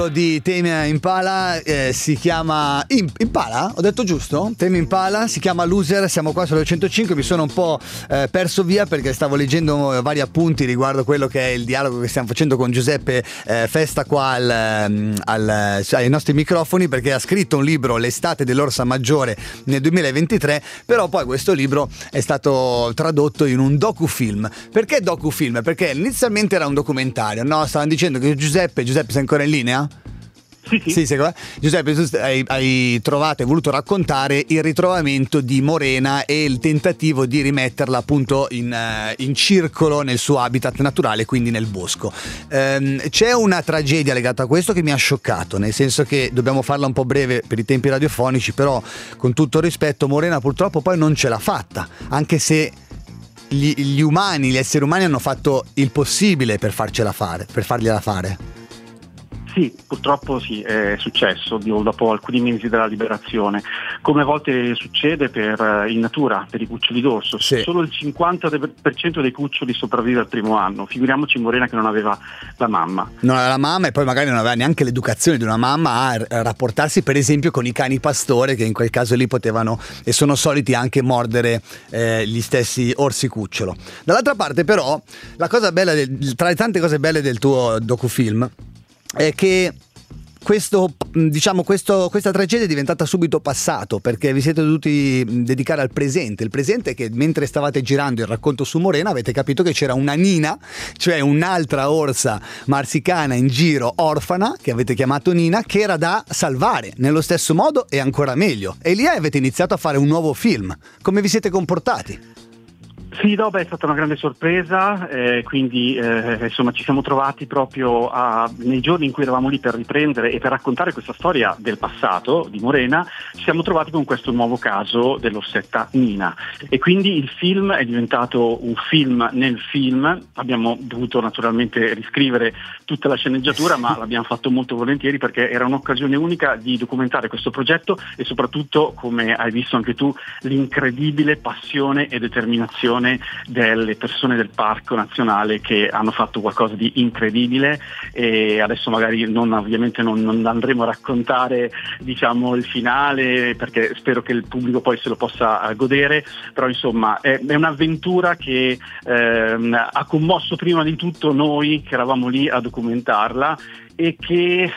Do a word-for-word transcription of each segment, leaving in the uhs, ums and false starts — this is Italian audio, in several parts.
Di Tame Impala eh, si chiama Imp- Impala? Ho detto giusto? Tame Impala si chiama Loser. Siamo qua sulle centocinque. Mi sono un po' eh, perso via perché stavo leggendo vari appunti riguardo quello che è il dialogo che stiamo facendo con Giuseppe eh, Festa qua al, al, ai nostri microfoni, perché ha scritto un libro, L'estate dell'Orsa Maggiore, nel duemilaventitré. Però poi questo libro è stato tradotto in un docufilm. Perché docufilm? Perché inizialmente era un documentario, no? Stavano dicendo che Giuseppe Giuseppe sei ancora in linea? Sì, sì. Sì, secondo me. Giuseppe, tu hai, hai trovato e voluto raccontare il ritrovamento di Morena e il tentativo di rimetterla appunto in, uh, in circolo nel suo habitat naturale, quindi nel bosco. Um, c'è una tragedia legata a questo che mi ha scioccato, nel senso che dobbiamo farla un po' breve per i tempi radiofonici, però con tutto il rispetto Morena purtroppo poi non ce l'ha fatta, anche se gli, gli umani, gli esseri umani hanno fatto il possibile per farcela fare, per fargliela fare. Sì, purtroppo sì, è successo dopo alcuni mesi dalla liberazione, come a volte succede per, in natura per i cuccioli d'orso. Sì. Solo il cinquanta per cento dei cuccioli sopravvive al primo anno, figuriamoci Morena che non aveva la mamma. Non aveva la mamma e poi magari non aveva neanche l'educazione di una mamma a rapportarsi per esempio con i cani pastore, che in quel caso lì potevano e sono soliti anche mordere eh, gli stessi orsi cucciolo. Dall'altra parte però la cosa bella del, tra le tante cose belle del tuo docufilm è che questo, diciamo, questo, questa tragedia è diventata subito passato, perché vi siete dovuti dedicare al presente. Il presente è che mentre stavate girando il racconto su Morena avete capito che c'era una Nina, cioè un'altra orsa marsicana in giro, orfana, che avete chiamato Nina, che era da salvare nello stesso modo e ancora meglio. E lì avete iniziato a fare un nuovo film. Come vi siete comportati? Sì, no, beh, è stata una grande sorpresa, eh, quindi eh, insomma ci siamo trovati proprio a, nei giorni in cui eravamo lì per riprendere e per raccontare questa storia del passato di Morena, ci siamo trovati con questo nuovo caso dell'orsetta Nina e quindi il film è diventato un film nel film. Abbiamo dovuto naturalmente riscrivere tutta la sceneggiatura, ma l'abbiamo fatto molto volentieri perché era un'occasione unica di documentare questo progetto e soprattutto, come hai visto anche tu, l'incredibile passione e determinazione delle persone del Parco Nazionale, che hanno fatto qualcosa di incredibile. E adesso magari non, ovviamente non, non andremo a raccontare, diciamo, il finale, perché spero che il pubblico poi se lo possa godere, però insomma è, è un'avventura che ehm, ha commosso prima di tutto noi che eravamo lì a documentarla e che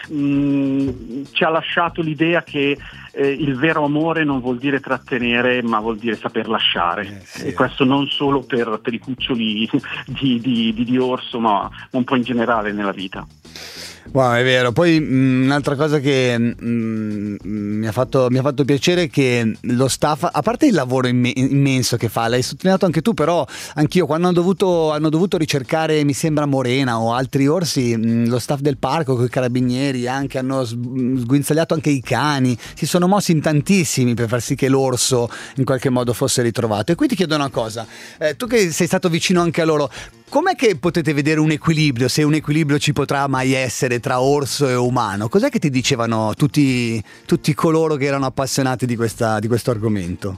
mh, ci ha lasciato l'idea che eh, il vero amore non vuol dire trattenere, ma vuol dire saper lasciare. Eh, sì. E questo non solo per, per i cuccioli di, di, di, di orso, ma un po' in generale nella vita. Wow, è vero. Poi mh, un'altra cosa che mh, mi ha fatto mi ha fatto piacere è che lo staff, a parte il lavoro imme- immenso che fa, l'hai sottolineato anche tu, però anch'io quando hanno dovuto hanno dovuto ricercare, mi sembra, Morena o altri orsi, mh, lo staff del parco con i carabinieri anche hanno sguinzagliato anche i cani, si sono mossi in tantissimi per far sì che l'orso in qualche modo fosse ritrovato. E qui ti chiedo una cosa, eh, tu che sei stato vicino anche a loro, com'è che potete vedere un equilibrio, se un equilibrio ci potrà mai essere tra orso e umano? Cos'è che ti dicevano tutti, tutti coloro che erano appassionati di, questa, di questo argomento?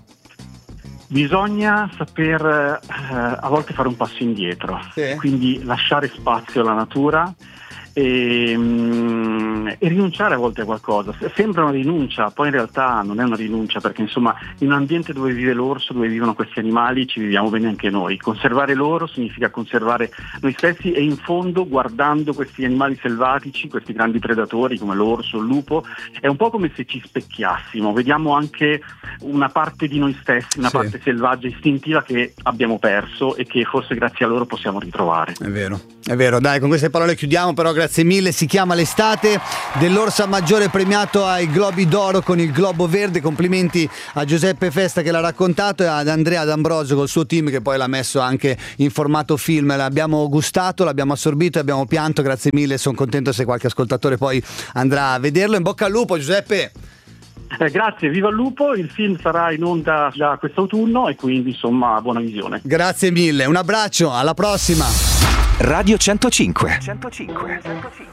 Bisogna saper eh, a volte fare un passo indietro, sì. Quindi lasciare spazio alla natura e, mm, e rinunciare a volte a qualcosa. Sembra una rinuncia, poi in realtà non è una rinuncia, perché insomma in un ambiente dove vive l'orso, dove vivono questi animali, ci viviamo bene anche noi. Conservare loro significa conservare noi stessi e in fondo, guardando questi animali selvatici, questi grandi predatori come l'orso, il lupo, è un po' come se ci specchiassimo, vediamo anche una parte di noi stessi, una sì. parte selvaggia, istintiva che abbiamo perso e che forse grazie a loro possiamo ritrovare. È vero, è vero. Dai, con queste parole chiudiamo, però grazie mille. Si chiama L'estate dell'Orsa Maggiore, premiato ai Globi d'Oro con il Globo Verde. Complimenti a Giuseppe Festa che l'ha raccontato e ad Andrea D'Ambrosio col suo team che poi l'ha messo anche in formato film. L'abbiamo gustato, l'abbiamo assorbito e abbiamo pianto. Grazie mille, sono contento se qualche ascoltatore poi andrà a vederlo. In bocca al lupo, Giuseppe. Eh, grazie, viva il lupo, il film sarà in onda da quest'autunno e quindi insomma buona visione. Grazie mille, un abbraccio, alla prossima. Radio centocinque. centocinque.